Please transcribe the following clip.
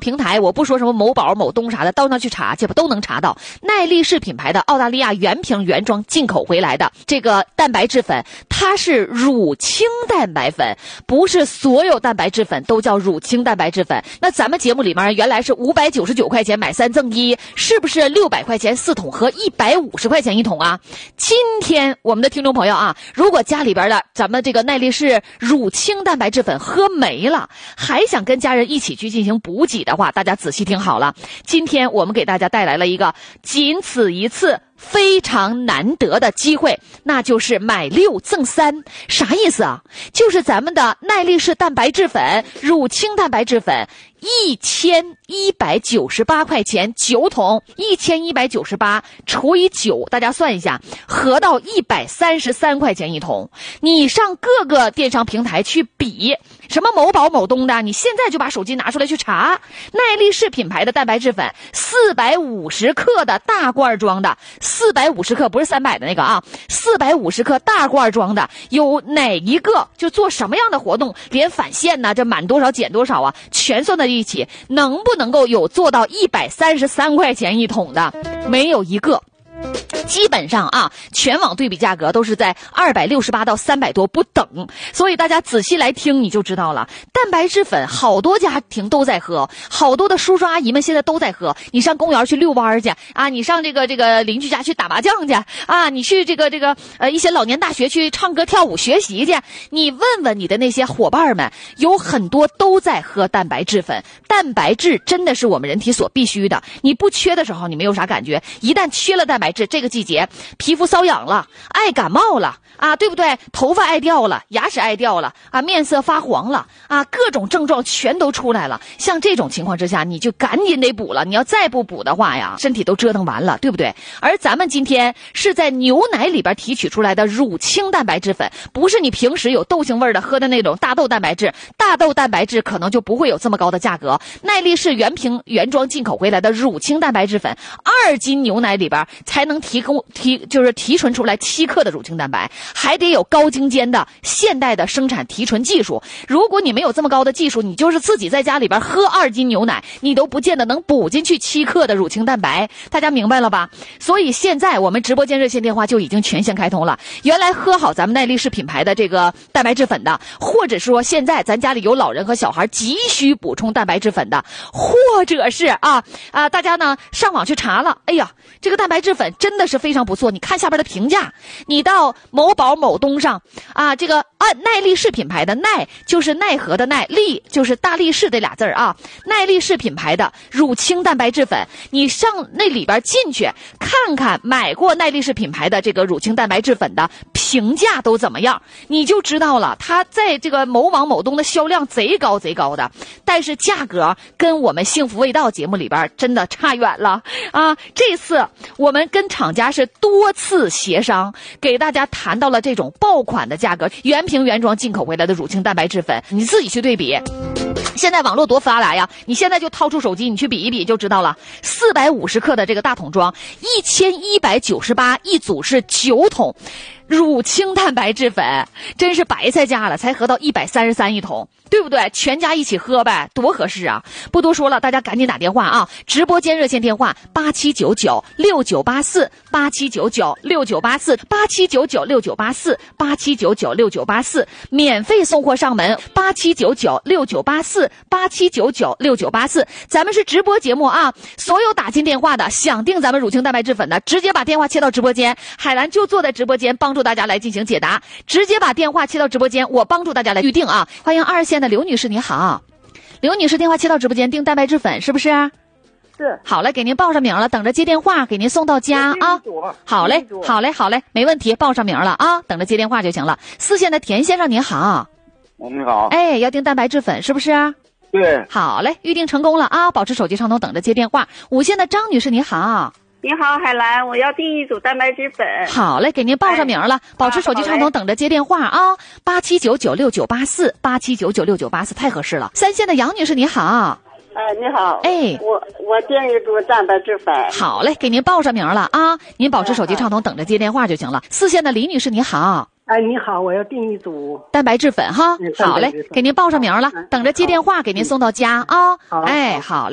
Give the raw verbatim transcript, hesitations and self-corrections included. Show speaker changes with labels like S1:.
S1: 平台，我不说什么某宝、某东啥的，到那去查去吧，都能查到。耐力士品牌的澳大利亚原瓶原装进口回来的这个蛋白质粉，它是乳清蛋白粉，不是所有蛋白质粉都叫乳清蛋白质粉。那咱们节目里面原来是五百九十九块钱买三赠一，是不是六百块钱四桶和一百五十块钱一桶啊？今天我们的听众朋友啊，如果家里边的咱们这个耐力士乳清蛋白质粉喝没了，还想跟家人一起去进行补给的话，大家仔细听好了，今天我们给大家带来了一个仅此一次非常难得的机会，那就是买六赠三。啥意思啊？就是咱们的耐力士蛋白质粉、乳清蛋白质粉一千一百九十八块钱九桶，一千一百九十八除以九，大家算一下，合到一百三十三块钱一桶。你上各个电商平台去比，什么某宝、某东的，你现在就把手机拿出来去查，耐力士品牌的蛋白质粉，四百五十克的大罐装的，四百五十克不是三百的那个啊，四百五十克大罐装的，有哪一个就做什么样的活动，连返现呢，这满多少减多少啊，全算在一起，能不能够有做到一百三十三块钱一桶的？没有一个。基本上啊，全网对比价格都是在二百六十八到三百多不等，所以大家仔细来听你就知道了。蛋白质粉好多家庭都在喝，好多的叔叔阿姨们现在都在喝。你上公园去遛弯去啊，你上这个这个邻居家去打麻将去啊，你去这个这个呃一些老年大学去唱歌跳舞学习去，你问问你的那些伙伴们，有很多都在喝蛋白质粉。蛋白质真的是我们人体所必须的，你不缺的时候你没有啥感觉，一旦缺了蛋白质，这个季节皮肤瘙痒了，爱感冒了啊，对不对？头发爱掉了，牙齿爱掉了啊，面色发黄了啊，各种症状全都出来了。像这种情况之下，你就赶紧得补了，你要再不补的话呀，身体都折腾完了，对不对？而咱们今天是在牛奶里边提取出来的乳清蛋白质粉，不是你平时有豆腥味的喝的那种大豆蛋白质，大豆蛋白质可能就不会有这么高的价格。耐力士原瓶原装进口回来的乳清蛋白质粉，二斤牛奶里边才能提供提就是提纯出来七克的乳清蛋白，还得有高精尖的现代的生产提纯技术。如果你没有这么高的技术，你就是自己在家里边喝二斤牛奶，你都不见得能补进去七克的乳清蛋白。大家明白了吧？所以现在我们直播间热线电话就已经全线开通了。原来喝好咱们耐力士品牌的这个蛋白质粉的，或者说现在咱家里有老人和小孩急需补充蛋白质粉的，或者是啊啊大家呢上网去查了，哎呀，这个蛋白质粉真的是非常不错。你看下边的评价，你到某宝、某东上啊，这个啊耐力士品牌的耐就是奈何的耐，力就是大力士这俩字儿啊，耐力士品牌的乳清蛋白质粉，你上那里边进去看看买过耐力士品牌的这个乳清蛋白质粉的评价都怎么样，你就知道了。它在这个某网、某东的销量贼高贼高的，但是价格跟我们幸福味道节目里边真的差远了啊！这次我们跟厂家是多次协商，给大家谈到了这种爆款的价格，原瓶原装进口回来的乳清蛋白质粉，你自己去对比。现在网络多发达呀，你现在就掏出手机你去比一比就知道了。四百五十克的这个大桶装，一千一百九十八一组是九桶乳清蛋白质粉，真是白菜价了，才合到一百三十三一桶，对不对？全家一起喝呗，多合适啊！不多说了，大家赶紧打电话啊！直播间热线电话八七九九六九八四八七九九六九八四八七九九六九八四八七九九六九八四，免费送货上门八七九九六九八四八七九九六九八四。咱们是直播节目啊，所有打进电话的想订咱们乳清蛋白质粉的，直接把电话切到直播间，海兰就坐在直播间帮助大家来进行解答，直接把电话切到直播间，我帮助大家来预定啊！欢迎二线的刘女士，你好，刘女士电话切到直播间订蛋白质粉是不是？
S2: 是。
S1: 好嘞，给您报上名了，等着接电话，给您送到家啊！好嘞，好嘞，好嘞，没问题，报上名了啊，等着接电话就行了。四线的田先生您好，
S2: 你好，
S1: 哎，要订蛋白质粉是不是？
S2: 对。
S1: 好嘞，预定成功了啊，保持手机畅通，等着接电话。五线的张女士你好。
S3: 你好，海兰，我要订一组蛋白质粉。
S1: 好嘞，给您报上名了，哎、保持手机畅通，等着接电话啊！八七九九六九八四，八七九九六九八四，太合适了。三线的杨女士你好。
S3: 哎，你好。
S1: 哎，
S3: 我我订一组蛋白质粉。
S1: 好嘞，给您报上名了啊！您保持手机畅通，等着接电话就行了。四线的李女士你好。
S4: 哎，你好，我要订一组
S1: 蛋白质粉哈。好嘞，给您报上名了，等着接电话，给您送到家啊！哎，好嘞。